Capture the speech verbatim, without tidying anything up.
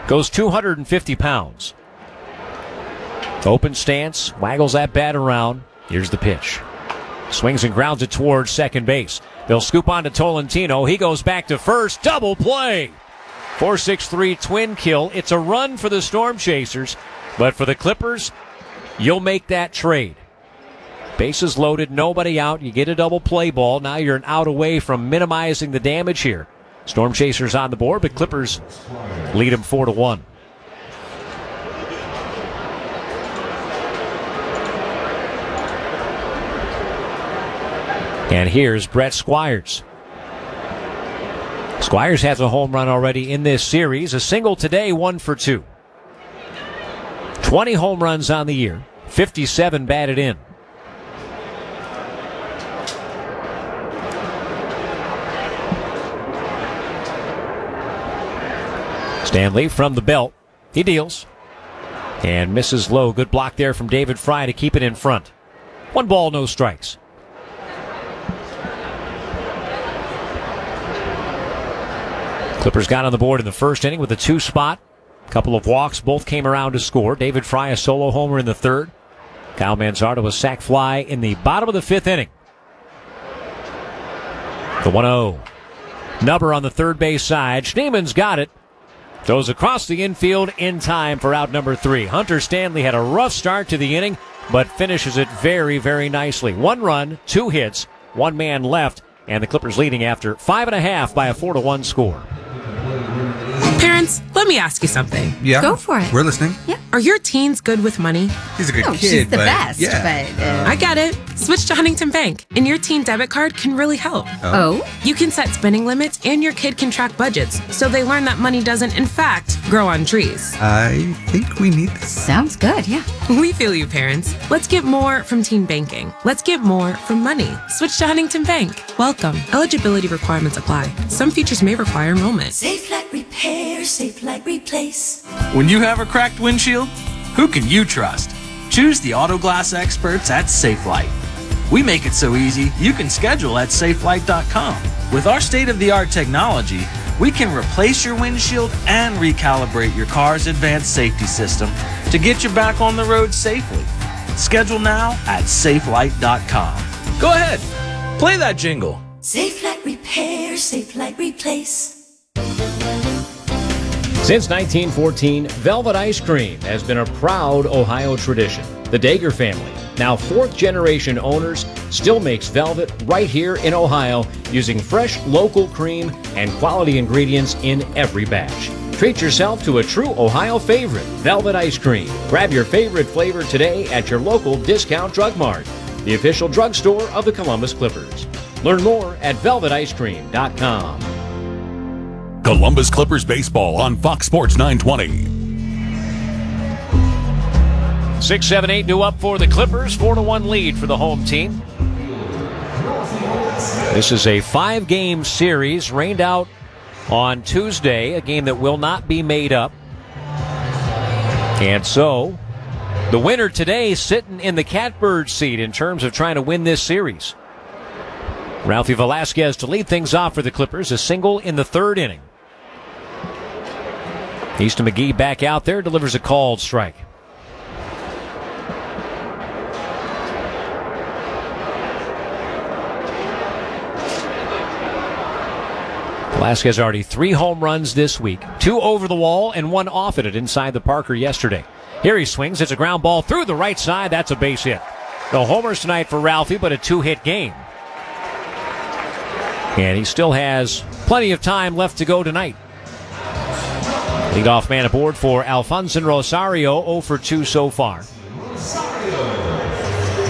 Goes two hundred fifty pounds. Open stance, waggles that bat around. Here's the pitch. Swings and grounds it towards second base. They'll scoop on to Tolentino. He goes back to first. Double play. four six three twin kill. It's a run for the Storm Chasers, but for the Clippers, you'll make that trade. Bases loaded, nobody out. You get a double play ball. Now you're an out away from minimizing the damage here. Storm Chasers on the board, but Clippers lead them four to one. And here's Brett Squires. Squires has a home run already in this series. A single today, one for two. twenty home runs on the year, fifty-seven batted in. Stanley from the belt. He deals. And misses low. Good block there from David Fry to keep it in front. One ball, no strikes. Clippers got on the board in the first inning with a two spot. A couple of walks. Both came around to score. David Fry a solo homer in the third. Kyle Manzardo a sac fly in the bottom of the fifth inning. The one oh. Nubber on the third base side. Schneeman's got it. Throws across the infield in time for out number three. Hunter Stanley had a rough start to the inning, but finishes it very, very nicely. One run, two hits, one man left, and the Clippers leading after five and a half by a four to one score. Parents, let me ask you something. Yeah. Go for it. We're listening. Yeah. Are your teens good with money? He's a good No, kid, she's the but best, yeah. but, uh, I get it. Switch to Huntington Bank, and your teen debit card can really help. Oh? You can set spending limits, and your kid can track budgets, so they learn that money doesn't, in fact, grow on trees. I think we need this. Sounds good, yeah. We feel you, parents. Let's get more from teen banking. Let's get more from money. Switch to Huntington Bank. Welcome. Eligibility requirements apply. Some features may require enrollment. Safe like repair, safe like replace. When you have a cracked windshield, who can you trust? Choose the auto glass experts at Safelite. We make it so easy, you can schedule at safelite dot com. With our state-of-the-art technology, we can replace your windshield and recalibrate your car's advanced safety system to get you back on the road safely. Schedule now at safelite dot com. Go ahead, play that jingle. Safe like repair, safe like replace. Since nineteen fourteen, Velvet Ice Cream has been a proud Ohio tradition. The Dager family, now fourth generation owners, still makes Velvet right here in Ohio using fresh local cream and quality ingredients in every batch. Treat yourself to a true Ohio favorite, Velvet Ice Cream. Grab your favorite flavor today at your local Discount Drug Mart, the official drugstore of the Columbus Clippers. Learn more at velvet ice cream dot com. Columbus Clippers baseball on Fox Sports nine twenty. six seven eight due up for the Clippers. four to one lead for the home team. This is a five-game series rained out on Tuesday, a game that will not be made up. And so, the winner today sitting in the catbird seat in terms of trying to win this series. Ralphie Velasquez to lead things off for the Clippers, a single in the third inning. Easton McGee back out there, delivers a called strike. Velasquez already three home runs this week, two over the wall and one off at it inside the Parker yesterday. Here he swings, it's a ground ball through the right side, that's a base hit. No homers tonight for Ralphie, but a two-hit game. And he still has plenty of time left to go tonight. Leadoff man aboard for Alfonso Rosario, oh for two so far.